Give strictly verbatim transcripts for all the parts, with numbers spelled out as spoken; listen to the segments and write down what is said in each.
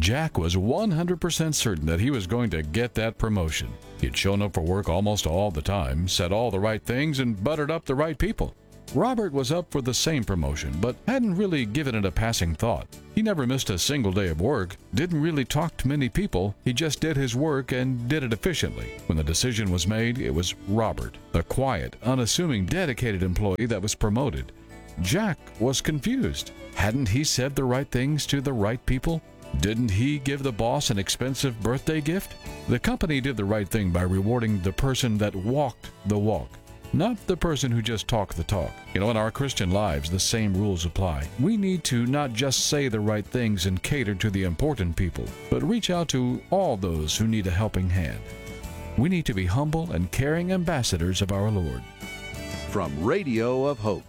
Jack was one hundred percent certain that he was going to get that promotion. He had shown up for work almost all the time, said all the right things, and buttered up the right people. Robert was up for the same promotion, but hadn't really given it a passing thought. He never missed a single day of work, didn't really talk to many people, he just did his work and did it efficiently. When the decision was made, it was Robert, the quiet, unassuming, dedicated employee that was promoted. Jack was confused. Hadn't he said the right things to the right people? Didn't he give the boss an expensive birthday gift? The company did the right thing by rewarding the person that walked the walk, not the person who just talked the talk. You know, in our Christian lives, the same rules apply. We need to not just say the right things and cater to the important people, but reach out to all those who need a helping hand. We need to be humble and caring ambassadors of our Lord. From Radio of Hope.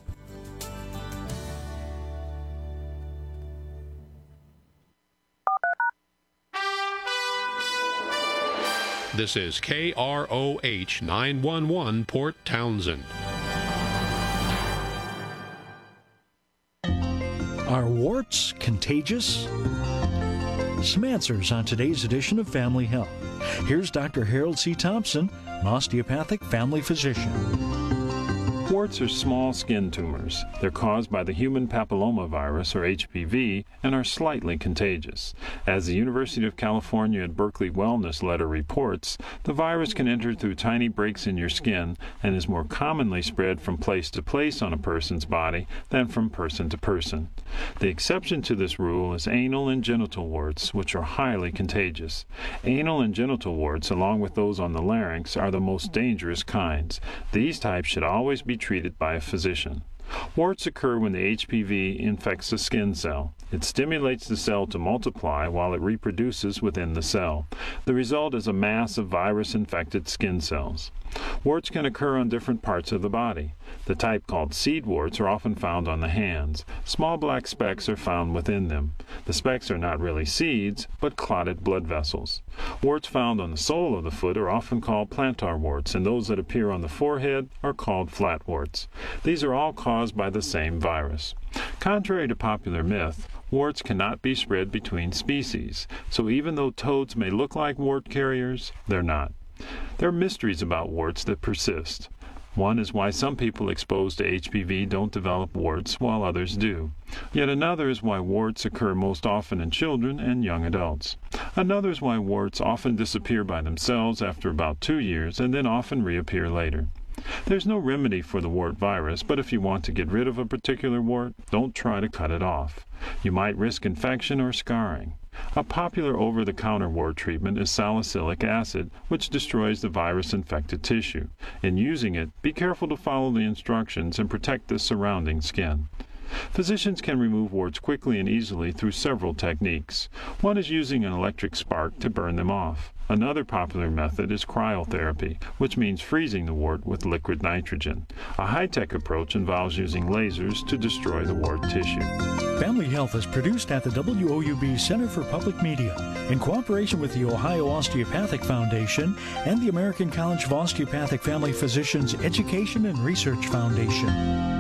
This is K R O H nine one one, Port Townsend. Are warts contagious? Some answers on today's edition of Family Health. Here's Doctor Harold C. Thompson, an osteopathic family physician. Warts are small skin tumors. They're caused by the human papillomavirus, or H P V, and are slightly contagious. As the University of California at Berkeley Wellness letter reports, the virus can enter through tiny breaks in your skin and is more commonly spread from place to place on a person's body than from person to person. The exception to this rule is anal and genital warts, which are highly contagious. Anal and genital warts, along with those on the larynx, are the most dangerous kinds. These types should always be treated by a physician. Warts occur when the H P V infects a skin cell. It stimulates the cell to multiply while it reproduces within the cell. The result is a mass of virus-infected skin cells. Warts can occur on different parts of the body. The type called seed warts are often found on the hands. Small black specks are found within them. The specks are not really seeds, but clotted blood vessels. Warts found on the sole of the foot are often called plantar warts, and those that appear on the forehead are called flat warts. These are all caused by the same virus. Contrary to popular myth, warts cannot be spread between species, so even though toads may look like wart carriers, they're not. There are mysteries about warts that persist. One is why some people exposed to H P V don't develop warts while others do. Yet another is why warts occur most often in children and young adults. Another is why warts often disappear by themselves after about two years and then often reappear later. There's no remedy for the wart virus, but if you want to get rid of a particular wart, don't try to cut it off. You might risk infection or scarring. A popular over-the-counter wart treatment is salicylic acid, which destroys the virus-infected tissue. In using it, be careful to follow the instructions and protect the surrounding skin. Physicians can remove warts quickly and easily through several techniques. One is using an electric spark to burn them off. Another popular method is cryotherapy, which means freezing the wart with liquid nitrogen. A high-tech approach involves using lasers to destroy the wart tissue. Family Health is produced at the W O U B Center for Public Media in cooperation with the Ohio Osteopathic Foundation and the American College of Osteopathic Family Physicians Education and Research Foundation.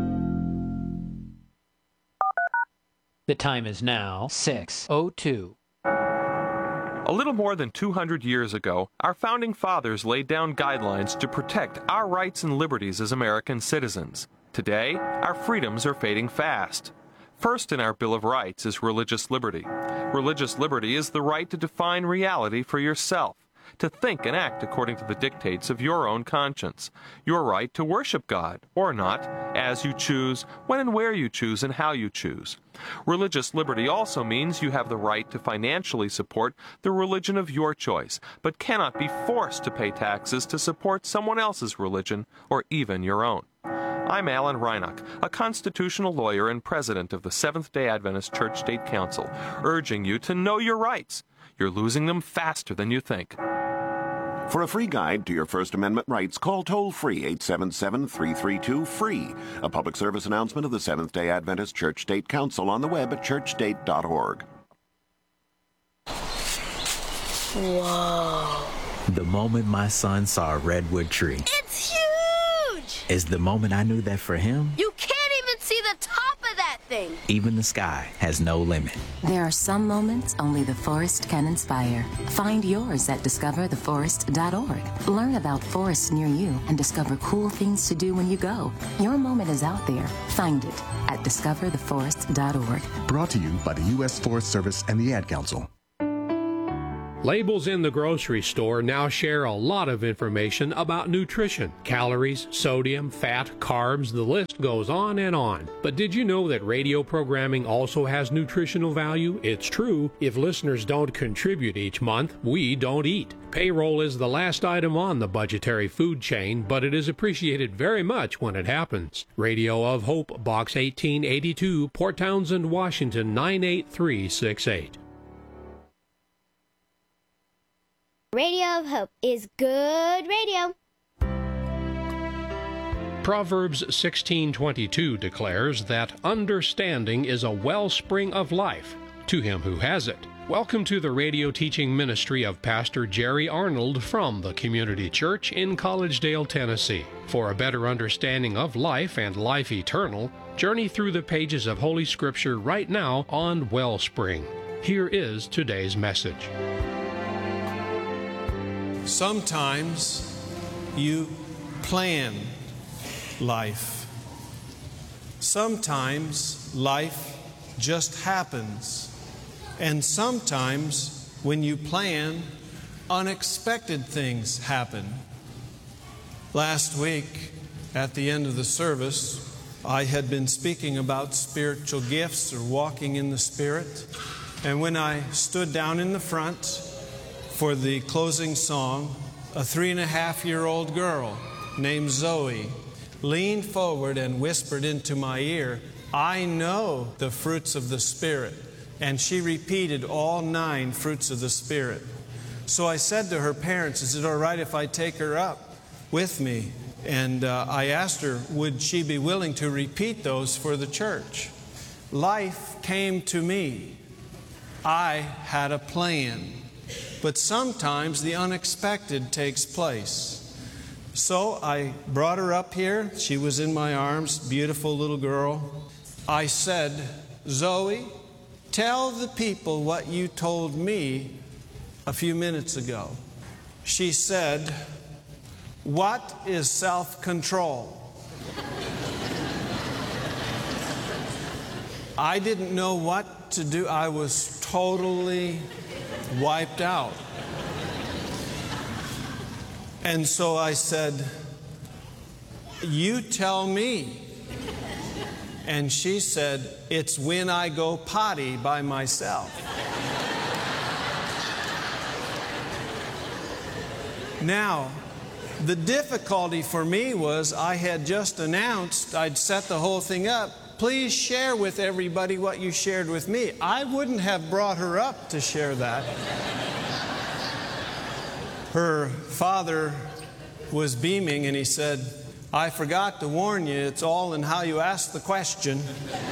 The time is now six oh two. A little more than two hundred years ago, our founding fathers laid down guidelines to protect our rights and liberties as American citizens. Today, our freedoms are fading fast. First in our Bill of Rights is religious liberty. Religious liberty is the right to define reality for yourself, to think and act according to the dictates of your own conscience, your right to worship God, or not, as you choose, when and where you choose, and how you choose. Religious liberty also means you have the right to financially support the religion of your choice, but cannot be forced to pay taxes to support someone else's religion, or even your own. I'm Alan Reinach, a constitutional lawyer and president of the Seventh-day Adventist Church-State Council, urging you to know your rights. You're losing them faster than you think. For a free guide to your First Amendment rights, call toll-free eight seven seven, three three two, free. A public service announcement of the Seventh-day Adventist Church-State Council on the web at church state dot org. Whoa. The moment my son saw a redwood tree. It's huge! Is the moment I knew that for him. You can't even see the top of that everything. Even the sky has no limit. There are some moments only the forest can inspire. Find yours at discover the forest dot org. Learn about forests near you and discover cool things to do when you go. Your moment is out there. Find it at discover the forest dot org. Brought to you by the U S Forest Service and the Ad Council. Labels in the grocery store now share a lot of information about nutrition. Calories, sodium, fat, carbs, the list goes on and on. But did you know that radio programming also has nutritional value? It's true. If listeners don't contribute each month, we don't eat. Payroll is the last item on the budgetary food chain, but it is appreciated very much when it happens. Radio of Hope, Box eighteen eighty-two, Port Townsend, Washington, nine eight three six eight. Radio of Hope is good radio. Proverbs sixteen twenty-two declares that understanding is a wellspring of life to him who has it. Welcome to the radio teaching ministry of Pastor Jerry Arnold from the Community Church in Collegedale, Tennessee. For a better understanding of life and life eternal, journey through the pages of Holy Scripture right now on Wellspring. Here is today's message. Sometimes you plan life. Sometimes life just happens. And sometimes when you plan, unexpected things happen. Last week, at the end of the service, I had been speaking about spiritual gifts or walking in the Spirit. And when I stood down in the front for the closing song, a three and a half year old girl named Zoe leaned forward and whispered into my ear, "I know the fruits of the Spirit." And she repeated all nine fruits of the Spirit. So I said to her parents, "Is it all right if I take her up with me?" And uh, I asked her, would she be willing to repeat those for the church? Life came to me. I had a plan. But sometimes the unexpected takes place. So I brought her up here. She was in my arms, beautiful little girl. I said, "Zoe, tell the people what you told me a few minutes ago." She said, "What is self-control?" I didn't know what to do. I was totally wiped out. And so I said, "You tell me." And she said, "It's when I go potty by myself." Now, the difficulty for me was I had just announced, I'd set the whole thing up. Please share with everybody what you shared with me. I wouldn't have brought her up to share that. Her father was beaming and he said, "I forgot to warn you, it's all in how you ask the question."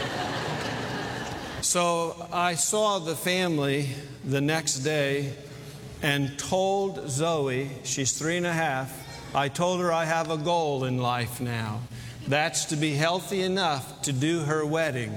So I saw the family the next day and told Zoe, she's three and a half, I told her I have a goal in life now. That's to be healthy enough to do her wedding.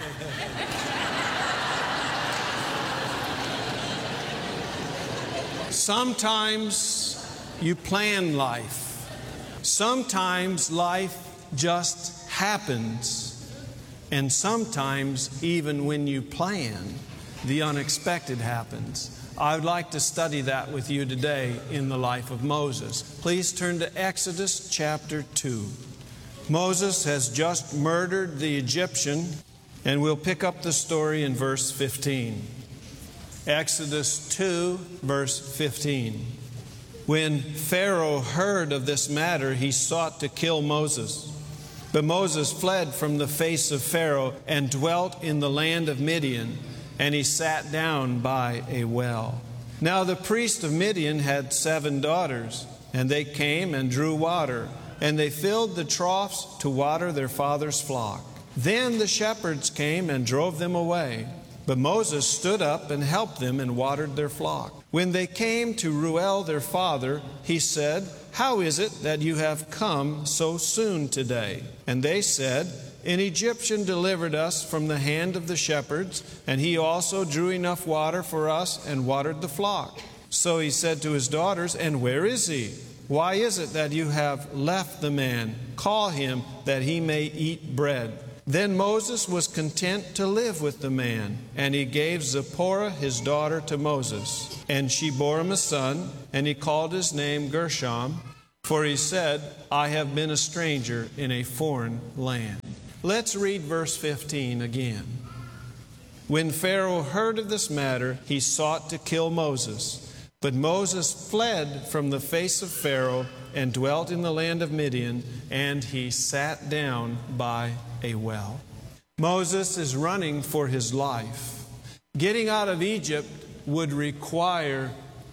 Sometimes you plan life. Sometimes life just happens. And sometimes, even when you plan, the unexpected happens. I would like to study that with you today in the life of Moses. Please turn to Exodus chapter two. Moses has just murdered the Egyptian, and we'll pick up the story in verse fifteen. Exodus two, verse fifteen. When Pharaoh heard of this matter, he sought to kill Moses. But Moses fled from the face of Pharaoh and dwelt in the land of Midian, and he sat down by a well. Now the priest of Midian had seven daughters, and they came and drew water, and they filled the troughs to water their father's flock. Then the shepherds came and drove them away. But Moses stood up and helped them and watered their flock. When they came to Reuel their father, he said, how is it that you have come so soon today? And they said, An Egyptian delivered us from the hand of the shepherds, and he also drew enough water for us and watered the flock. So he said to his daughters, And where is he? Why is it that you have left the man? Call him, that he may eat bread. Then Moses was content to live with the man, and he gave Zipporah his daughter to Moses. And she bore him a son, and he called his name Gershom, for he said, I have been a stranger in a foreign land. Let's read verse fifteen again. When Pharaoh heard of this matter, he sought to kill Moses. But Moses fled from the face of Pharaoh and dwelt in the land of Midian, and he sat down by a well. Moses is running for his life. Getting out of Egypt would require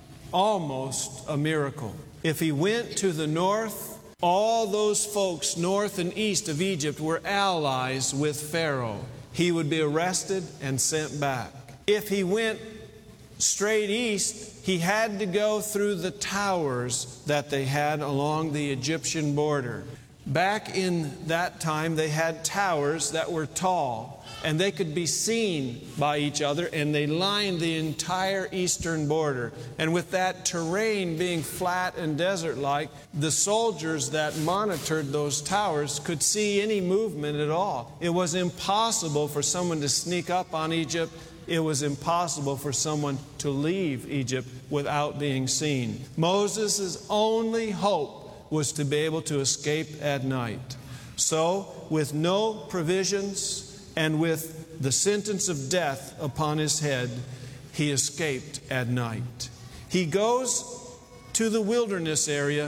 almost a miracle. If he went to the north, all those folks north and east of Egypt were allies with Pharaoh. He would be arrested and sent back. If he went straight east, he had to go through the towers that they had along the Egyptian border. Back in that time, they had towers that were tall, and they could be seen by each other, and they lined the entire eastern border. And with that terrain being flat and desert-like, the soldiers that monitored those towers could see any movement at all. It was impossible for someone to sneak up on Egypt. It was impossible for someone to leave Egypt without being seen. Moses' only hope was to be able to escape at night. So, with no provisions and with the sentence of death upon his head, he escaped at night. He goes to the wilderness area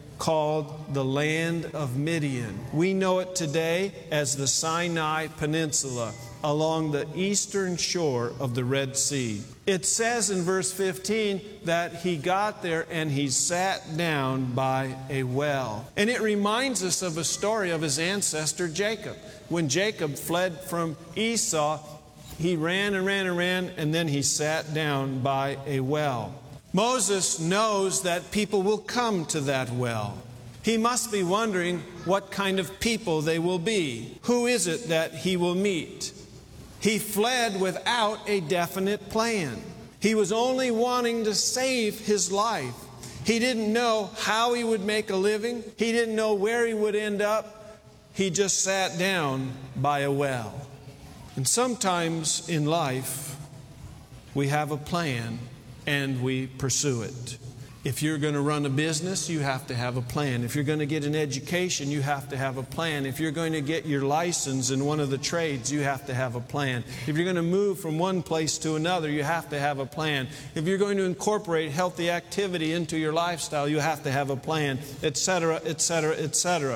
called the land of Midian. We know it today as the Sinai Peninsula, along the eastern shore of the Red Sea. It says in verse fifteen that he got there and he sat down by a well. And it reminds us of a story of his ancestor Jacob. When Jacob fled from Esau, he ran and ran and ran, and then he sat down by a well. Moses knows that people will come to that well. He must be wondering what kind of people they will be. Who is it that he will meet? He fled without a definite plan. He was only wanting to save his life. He didn't know how he would make a living. He didn't know where he would end up. He just sat down by a well. And sometimes in life, we have a plan and we pursue it. If you're going to run a business, you have to have a plan. If you're going to get an education, you have to have a plan. If you're going to get your license in one of the trades, you have to have a plan. If you're going to move from one place to another, you have to have a plan. If you're going to incorporate healthy activity into your lifestyle, you have to have a plan, et cetera, et cetera, et cetera.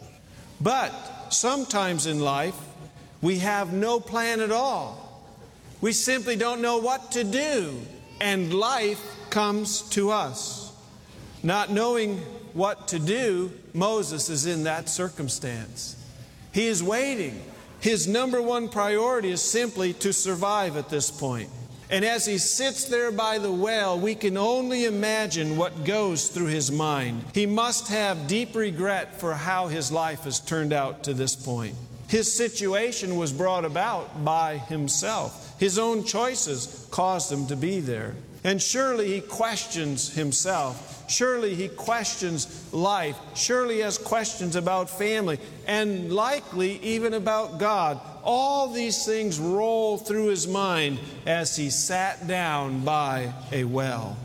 But sometimes in life, we have no plan at all. We simply don't know what to do, and life comes to us. Not knowing what to do, Moses is in that circumstance. He is waiting. His number one priority is simply to survive at this point. And as he sits there by the well, we can only imagine what goes through his mind. He must have deep regret for how his life has turned out to this point. His situation was brought about by himself. His own choices caused him to be there. And surely he questions himself. Surely he questions life. Surely he has questions about family. And likely even about God. All these things roll through his mind as he sat down by a well.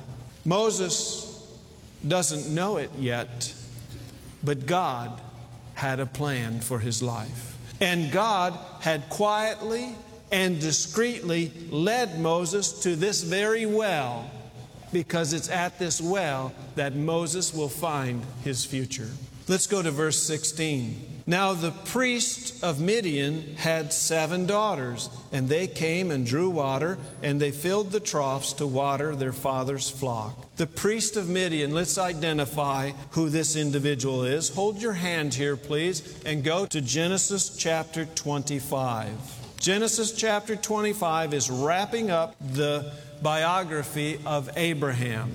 Moses doesn't know it yet, but God had a plan for his life. And God had quietly and discreetly led Moses to this very well, because it's at this well that Moses will find his future. Let's go to verse sixteen. Now the priest of Midian had seven daughters, and they came and drew water, and they filled the troughs to water their father's flock. The priest of Midian, let's identify who this individual is. Hold your hand here, please, and go to Genesis chapter twenty-five. Genesis chapter twenty-five is wrapping up the biography of Abraham.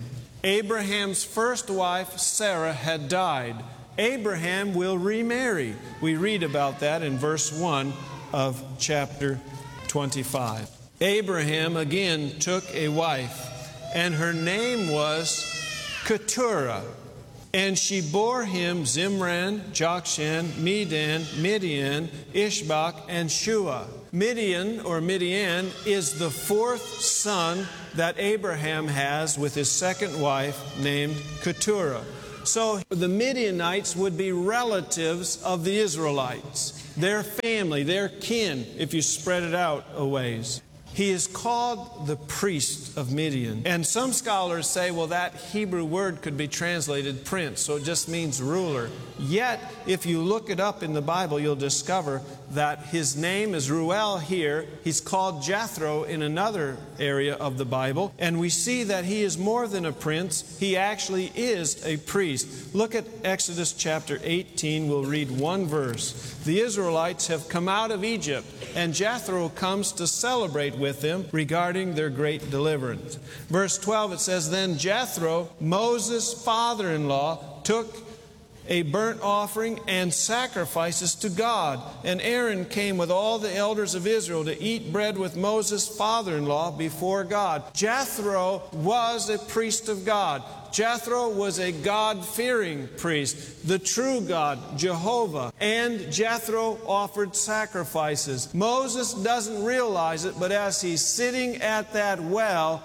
Abraham's first wife, Sarah, had died. Abraham will remarry. We read about that in verse one of chapter twenty-five. Abraham again took a wife, and her name was Keturah. And she bore him Zimran, Jokshan, Medan, Midian, Ishbak, and Shua. Midian, or Midian, is the fourth son that Abraham has with his second wife named Keturah. So the Midianites would be relatives of the Israelites, their family, their kin, if you spread it out a ways. He is called the priest of Midian. And some scholars say, well, that Hebrew word could be translated prince, so it just means ruler. Yet, if you look it up in the Bible, you'll discover that his name is Ruel here. He's called Jethro in another area of the Bible. And we see that he is more than a prince. He actually is a priest. Look at Exodus chapter eighteen. We'll read one verse. The Israelites have come out of Egypt, and Jethro comes to celebrate with them regarding their great deliverance. Verse twelve, it says, Then Jethro, Moses' father-in-law, took a burnt offering and sacrifices to God. And Aaron came with all the elders of Israel to eat bread with Moses' father-in-law before God. Jethro was a priest of God. Jethro was a God-fearing priest, the true God, Jehovah. And Jethro offered sacrifices. Moses doesn't realize it, but as he's sitting at that well,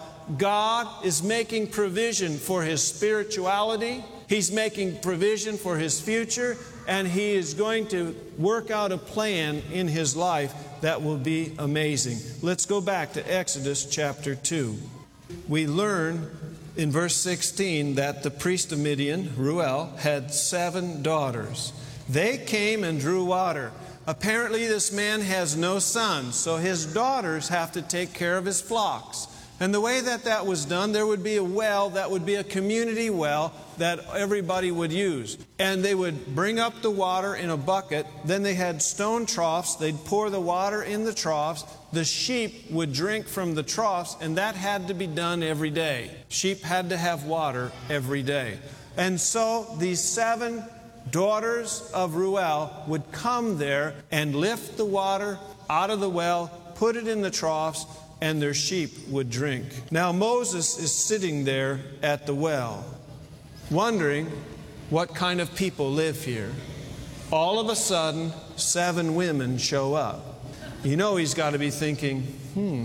God is making provision for his spirituality. He's making provision for his future, and he is going to work out a plan in his life that will be amazing. Let's go back to Exodus chapter two. We learn in verse sixteen that the priest of Midian, Ruel, had seven daughters. They came and drew water. Apparently this man has no sons, so his daughters have to take care of his flocks. And the way that that was done, there would be a well that would be a community well that everybody would use. And they would bring up the water in a bucket. Then they had stone troughs. They'd pour the water in the troughs. The sheep would drink from the troughs, and that had to be done every day. Sheep had to have water every day. And so these seven daughters of Ruel would come there and lift the water out of the well, put it in the troughs, and their sheep would drink. Now Moses is sitting there at the well, wondering what kind of people live here. All of a sudden, seven women show up. You know he's got to be thinking, hmm,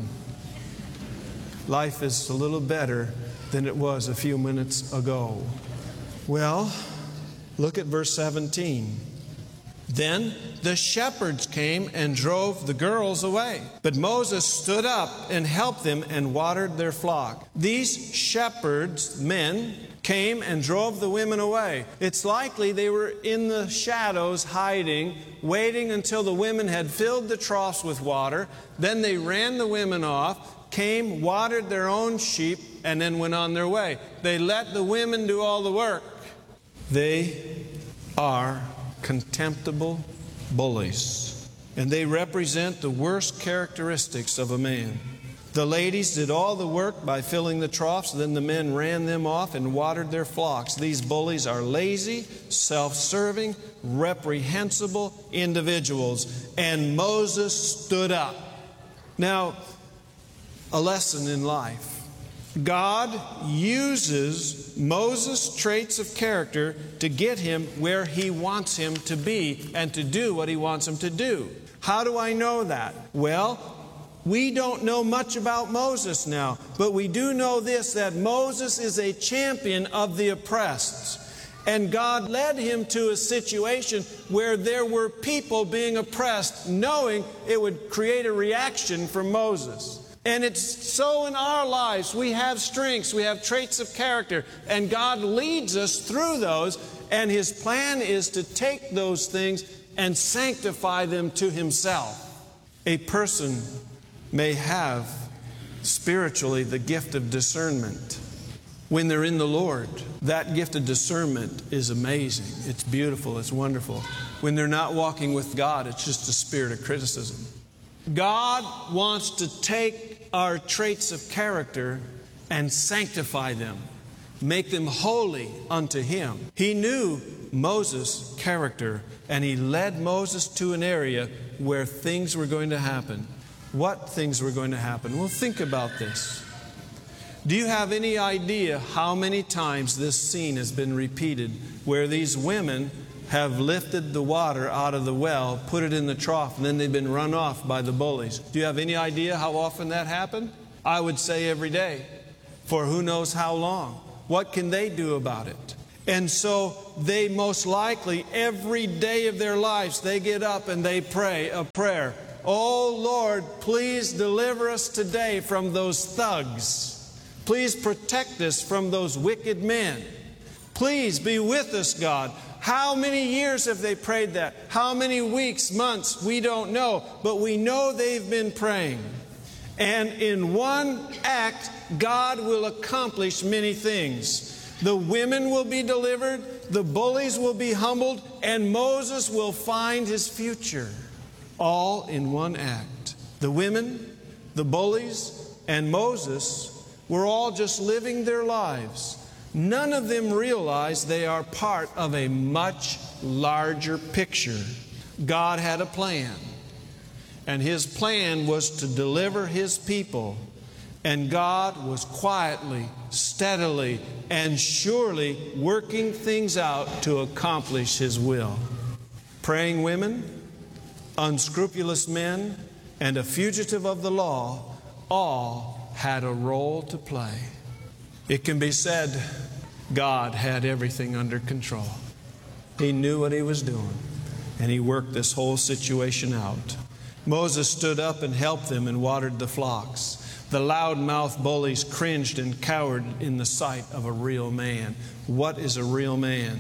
life is a little better than it was a few minutes ago. Well, look at verse seventeen. Then the shepherds came and drove the girls away. But Moses stood up and helped them and watered their flock. These shepherds, men, came and drove the women away. It's likely they were in the shadows hiding, waiting until the women had filled the troughs with water. Then they ran the women off, came, watered their own sheep, and then went on their way. They let the women do all the work. They are contemptible bullies, and they represent the worst characteristics of a man. The ladies did all the work by filling the troughs, then the men ran them off and watered their flocks. These bullies are lazy, self-serving, reprehensible individuals. And Moses stood up. Now, a lesson in life. God uses Moses' traits of character to get him where he wants him to be and to do what he wants him to do. How do I know that? Well, we don't know much about Moses now, but we do know this, that Moses is a champion of the oppressed. And God led him to a situation where there were people being oppressed, knowing it would create a reaction from Moses. And it's so in our lives. We have strengths, we have traits of character, and God leads us through those, and His plan is to take those things and sanctify them to Himself. A person may have spiritually the gift of discernment. When they're in the Lord, that gift of discernment is amazing. It's beautiful, it's wonderful. When they're not walking with God, it's just a spirit of criticism. God wants to take our traits of character and sanctify them. make them holy unto Him. He knew Moses' character, and He led Moses to an area where things were going to happen. What things were going to happen? Well, think about this. Do you have any idea how many times this scene has been repeated where these women have lifted the water out of the well, put it in the trough, and then they've been run off by the bullies? Do you have any idea how often that happened? I would say every day, for who knows how long. What can they do about it? And so they most likely, every day of their lives, they get up and they pray a prayer. Oh Lord, please deliver us today from those thugs. Please protect us from those wicked men. Please be with us, God. How many years have they prayed that? How many weeks, months? We don't know. But we know they've been praying. And in one act, God will accomplish many things. The women will be delivered, the bullies will be humbled, and Moses will find his future. All in one act. The women, the bullies, and Moses were all just living their lives. None of them realize they are part of a much larger picture. God had a plan, and His plan was to deliver His people. And God was quietly, steadily, and surely working things out to accomplish His will. Praying women, unscrupulous men, and a fugitive of the law all had a role to play. It can be said God had everything under control. He knew what He was doing, and He worked this whole situation out. Moses stood up and helped them and watered the flocks. The loud-mouthed bullies cringed and cowered in the sight of a real man. What is a real man?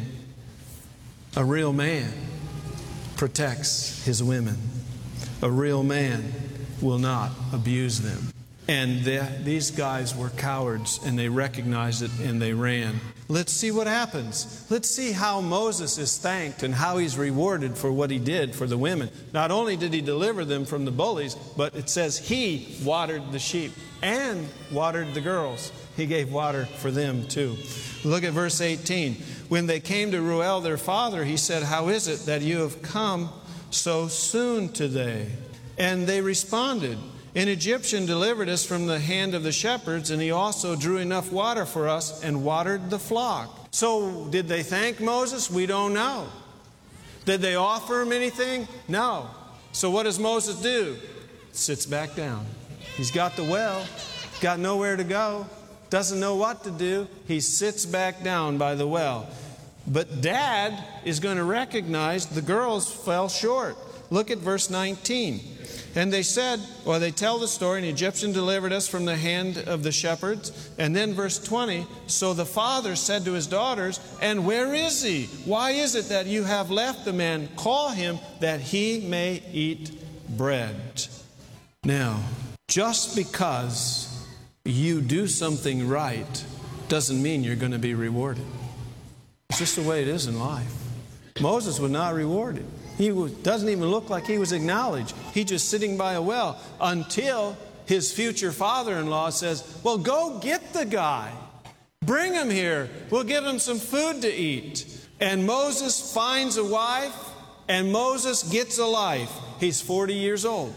A real man protects his women. A real man will not abuse them. And the, these guys were cowards, and they recognized it, and they ran. Let's see what happens. Let's see how Moses is thanked and how he's rewarded for what he did for the women. Not only did he deliver them from the bullies, but it says he watered the sheep and watered the girls. He gave water for them too. Look at verse eighteen. When they came to Reuel, their father, he said, "How is it that you have come so soon today?" And they responded, "An Egyptian delivered us from the hand of the shepherds, and he also drew enough water for us and watered the flock." So did they thank Moses? We don't know. Did they offer him anything? No. So what does Moses do? Sits back down. He's got the well, got nowhere to go, doesn't know what to do. He sits back down by the well. But Dad is going to recognize the girls fell short. Look at verse nineteen. And they said, or they tell the story, an Egyptian delivered us from the hand of the shepherds. And then verse twenty, so the father said to his daughters, "And where is he? Why is it that you have left the man? Call him that he may eat bread." Now, just because you do something right doesn't mean you're going to be rewarded. It's just the way it is in life. Moses was not rewarded. He doesn't even look like he was acknowledged. He's just sitting by a well until his future father-in-law says, "Well, go get the guy. Bring him here. We'll give him some food to eat." And Moses finds a wife, and Moses gets a life. He's forty years old.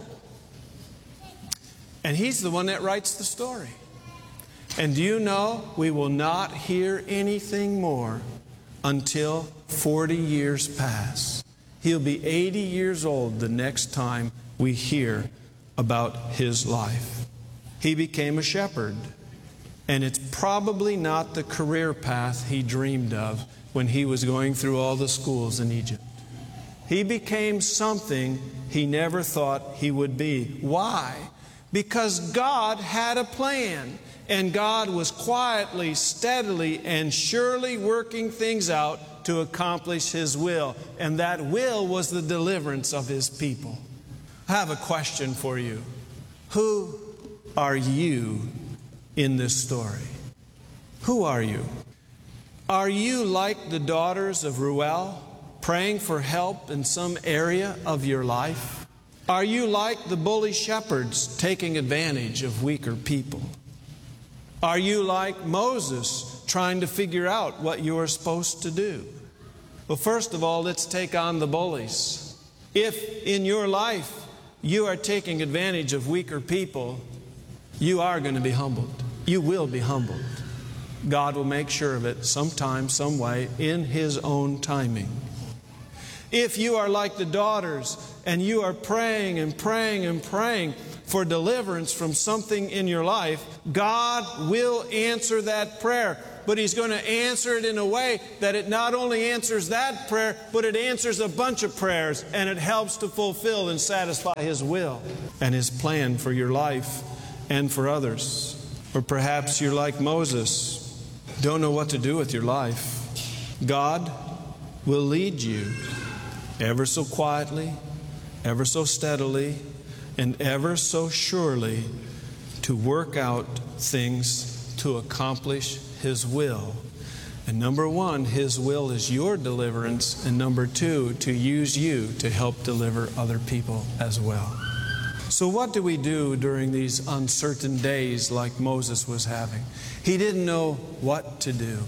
And he's the one that writes the story. And do you know, we will not hear anything more until forty years pass. He'll be eighty years old the next time we hear about his life. He became a shepherd, and it's probably not the career path he dreamed of when he was going through all the schools in Egypt. He became something he never thought he would be. Why? Because God had a plan, and God was quietly, steadily, and surely working things out to accomplish His will. And that will was the deliverance of His people. I have a question for you. Who are you in this story? Who are you? Are you like the daughters of Reuel, praying for help in some area of your life? Are you like the bully shepherds, taking advantage of weaker people? Are you like Moses, trying to figure out what you are supposed to do. Well, first of all, let's take on the bullies. If in your life you are taking advantage of weaker people, you are going to be humbled. You will be humbled. God will make sure of it sometime, some way, in His own timing. If you are like the daughters and you are praying and praying and praying for deliverance from something in your life, God will answer that prayer. But He's going to answer it in a way that it not only answers that prayer, but it answers a bunch of prayers, and it helps to fulfill and satisfy His will and His plan for your life and for others. Or perhaps you're like Moses, don't know what to do with your life. God will lead you ever so quietly, ever so steadily, and ever so surely to work out things to accomplish His will. And number one, His will is your deliverance. And number two, to use you to help deliver other people as well. So what do we do during these uncertain days like Moses was having? He didn't know what to do.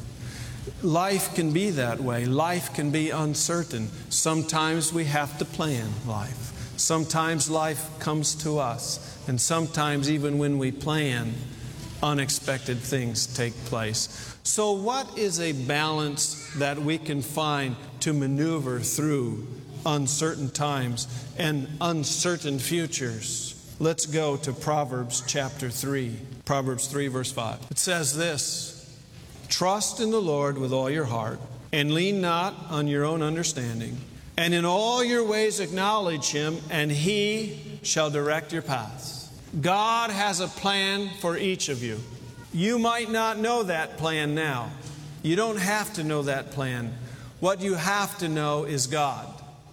Life can be that way. Life can be uncertain. Sometimes we have to plan life. Sometimes life comes to us. And sometimes even when we plan, unexpected things take place. So what is a balance that we can find to maneuver through uncertain times and uncertain futures? Let's go to Proverbs chapter three. Proverbs three verse five. It says this, "Trust in the Lord with all your heart, and lean not on your own understanding. And in all your ways acknowledge Him, and He shall direct your paths." God has a plan for each of you. You might not know that plan now. You don't have to know that plan. What you have to know is God.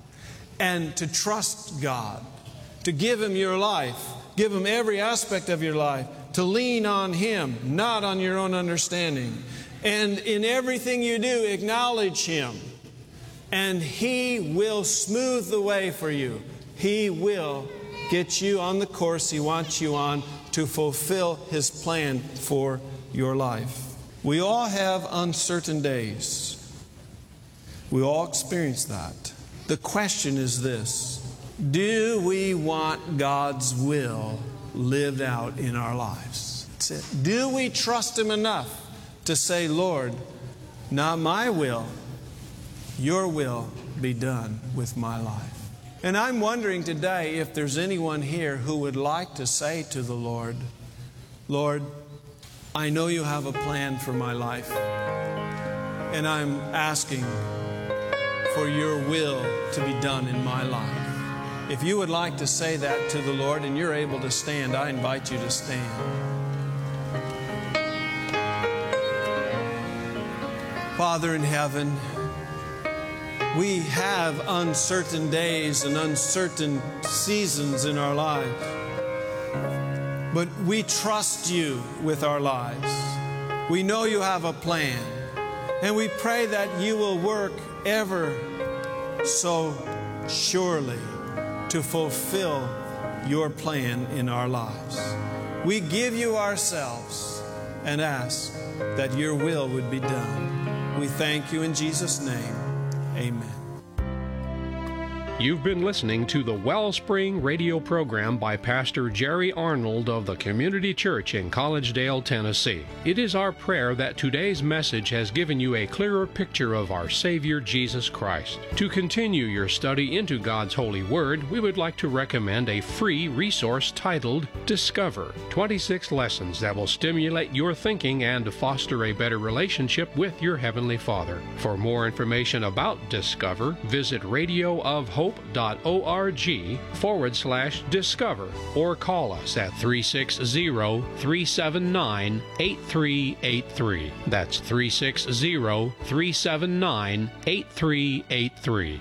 And to trust God. To give Him your life. Give Him every aspect of your life. To lean on Him, not on your own understanding. And in everything you do, acknowledge Him. And He will smooth the way for you. He will get you on the course He wants you on to fulfill His plan for your life. We all have uncertain days. We all experience that. The question is this: do we want God's will lived out in our lives? That's it. Do we trust Him enough to say, "Lord, not my will, your will be done with my life"? And I'm wondering today if there's anyone here who would like to say to the Lord, "Lord, I know you have a plan for my life, and I'm asking for your will to be done in my life." If you would like to say that to the Lord and you're able to stand, I invite you to stand. Father in heaven, we have uncertain days and uncertain seasons in our lives. But we trust you with our lives. We know you have a plan. And we pray that you will work ever so surely to fulfill your plan in our lives. We give you ourselves and ask that your will would be done. We thank you in Jesus' name. Amen. You've been listening to the Wellspring radio program by Pastor Jerry Arnold of the Community Church in Collegedale, Tennessee. It is our prayer that today's message has given you a clearer picture of our Savior Jesus Christ. To continue your study into God's holy word, we would like to recommend a free resource titled Discover, twenty-six lessons that will stimulate your thinking and foster a better relationship with your Heavenly Father. For more information about Discover, visit radio of hope dot org forward slash discover or call us at three six zero, three seven nine, eight three eight three. That's three six zero, three seven nine, eight three eight three.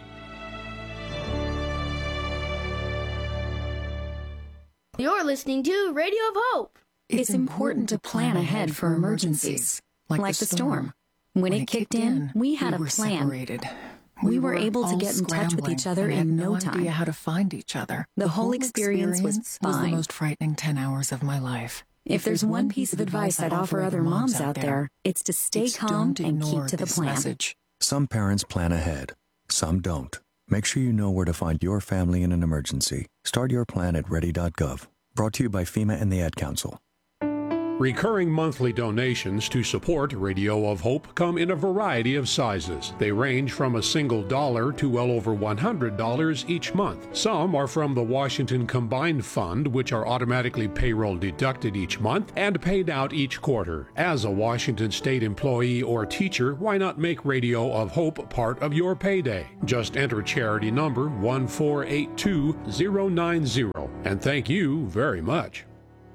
You're listening to Radio of Hope. It's important to plan ahead for emergencies, like, like the storm. When, when it kicked in, we had we a were plan. Separated. We, we were, were able to get in touch with each other in no time. Idea how to find each other. The, the whole whole experience, experience was fine. was the most frightening ten hours of my life. If there's one piece of advice I'd offer other moms out there, it's to stay it's calm and keep to the plan. Message. Some parents plan ahead, some don't. Make sure you know where to find your family in an emergency. Start your plan at ready dot gov. Brought to you by FEMA and the Ad Council. Recurring monthly donations to support Radio of Hope come in a variety of sizes. They range from a single dollar to well over one hundred dollars each month. Some are from the Washington Combined Fund, which are automatically payroll deducted each month and paid out each quarter. As a Washington State employee or teacher, why not make Radio of Hope part of your payday? Just enter charity number one four eight two zero nine zero, and thank you very much.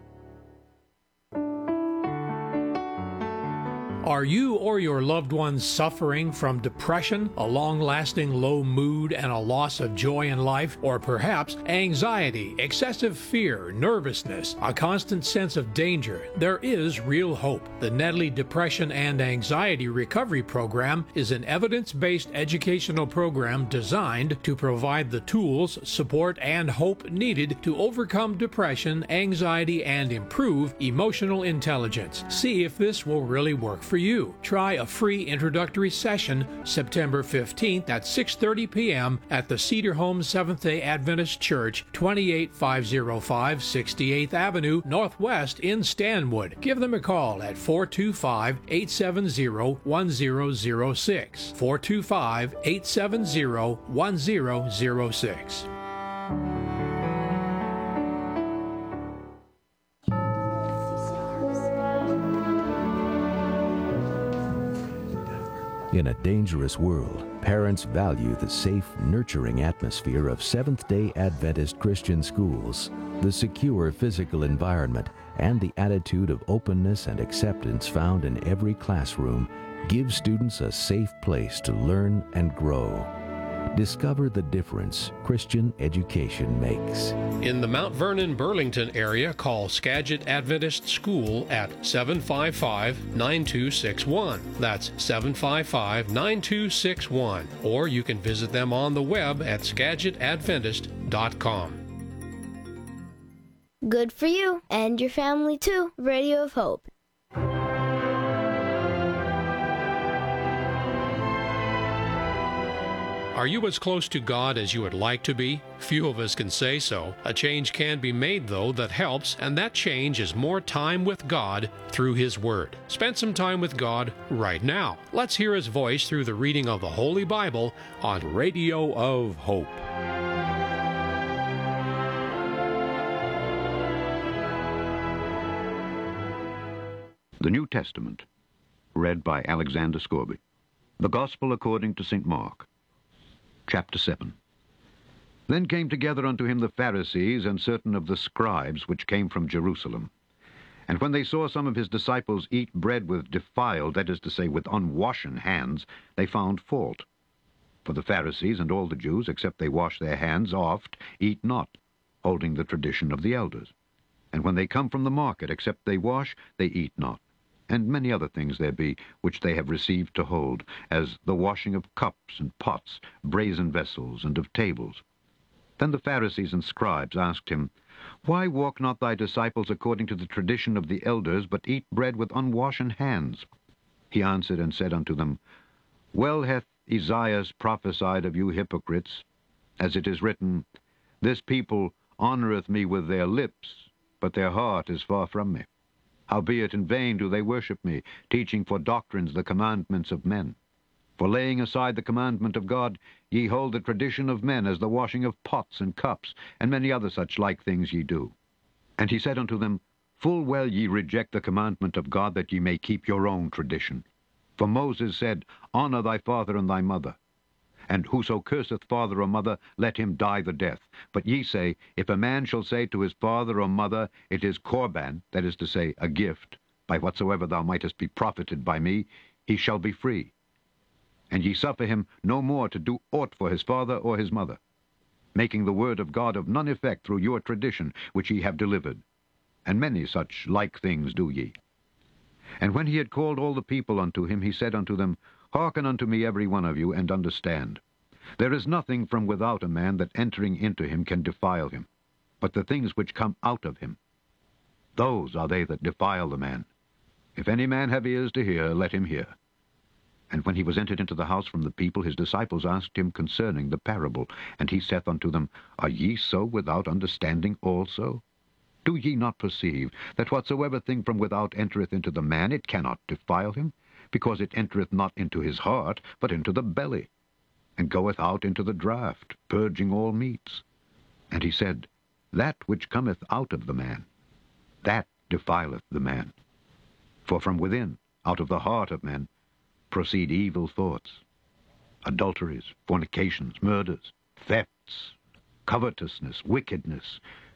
Are you or your loved ones suffering from depression, a long-lasting low mood, and a loss of joy in life? Or perhaps anxiety, excessive fear, nervousness, a constant sense of danger? There is real hope. The Nedley Depression and Anxiety Recovery Program is an evidence-based educational program designed to provide the tools, support, and hope needed to overcome depression, anxiety, and improve emotional intelligence. See if this will really work for you. Try a free introductory session September fifteenth at six thirty p.m. at the Cedar Home Seventh-day Adventist Church, twenty-eight five oh five sixty-eighth Avenue Northwest in Stanwood. Give them a call at four two five, eight seven zero, one zero zero six. four two five, eight seven zero, one zero zero six. In a dangerous world, parents value the safe, nurturing atmosphere of Seventh-day Adventist Christian schools, the secure physical environment, and the attitude of openness and acceptance found in every classroom give students a safe place to learn and grow. Discover the difference Christian education makes. In the Mount Vernon, Burlington area, call Skagit Adventist School at seven five five, nine two six one. That's seven five five, nine two six one. Or you can visit them on the web at skagit adventist dot com. Good for you and your family too. Radio of Hope. Are you as close to God as you would like to be? Few of us can say so. A change can be made, though, that helps, and that change is more time with God through His Word. Spend some time with God right now. Let's hear His voice through the reading of the Holy Bible on Radio of Hope. The New Testament, read by Alexander Scorby. The Gospel according to Saint Mark. Chapter seven. Then came together unto him the Pharisees and certain of the scribes which came from Jerusalem. And when they saw some of his disciples eat bread with defiled, that is to say, with unwashen hands, they found fault. For the Pharisees and all the Jews, except they wash their hands oft, eat not, holding the tradition of the elders. And when they come from the market, except they wash, they eat not. And many other things there be, which they have received to hold, as the washing of cups and pots, brazen vessels, and of tables. Then the Pharisees and scribes asked him, Why walk not thy disciples according to the tradition of the elders, but eat bread with unwashen hands? He answered and said unto them, Well hath Esaias prophesied of you hypocrites, as it is written, This people honoureth me with their lips, but their heart is far from me. Howbeit in vain do they worship me, teaching for doctrines the commandments of men. For laying aside the commandment of God, ye hold the tradition of men, as the washing of pots and cups, and many other such like things ye do. And he said unto them, Full well ye reject the commandment of God, that ye may keep your own tradition. For Moses said, Honour thy father and thy mother. And whoso curseth father or mother, let him die the death. But ye say, If a man shall say to his father or mother, It is Corban, that is to say, a gift, by whatsoever thou mightest be profited by me, he shall be free. And ye suffer him no more to do aught for his father or his mother, making the word of God of none effect through your tradition, which ye have delivered. And many such like things do ye. And when he had called all the people unto him, he said unto them, Hearken unto me every one of you, and understand. There is nothing from without a man that entering into him can defile him, but the things which come out of him. Those are they that defile the man. If any man have ears to hear, let him hear. And when he was entered into the house from the people, his disciples asked him concerning the parable. And he saith unto them, Are ye so without understanding also? Do ye not perceive that whatsoever thing from without entereth into the man, it cannot defile him, because it entereth not into his heart, but into the belly, and goeth out into the draught, purging all meats? And he said, That which cometh out of the man, that defileth the man. For from within, out of the heart of men, proceed evil thoughts, adulteries, fornications, murders, thefts, covetousness, wickedness,